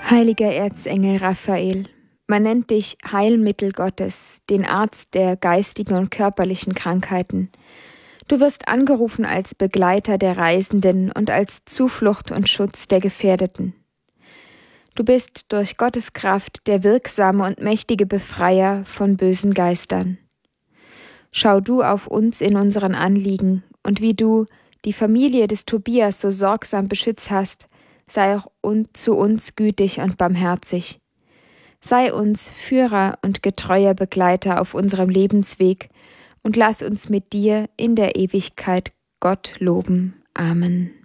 Heiliger Erzengel Raphael, man nennt dich Heilmittel Gottes, den Arzt der geistigen und körperlichen Krankheiten. Du wirst angerufen als Begleiter der Reisenden und als Zuflucht und Schutz der Gefährdeten. Du bist durch Gottes Kraft der wirksame und mächtige Befreier von bösen Geistern. Schau du auf uns in unseren Anliegen, und wie du die Familie des Tobias so sorgsam beschützt hast, sei auch zu uns gütig und barmherzig. Sei uns Führer und getreuer Begleiter auf unserem Lebensweg und lass uns mit dir in der Ewigkeit Gott loben. Amen.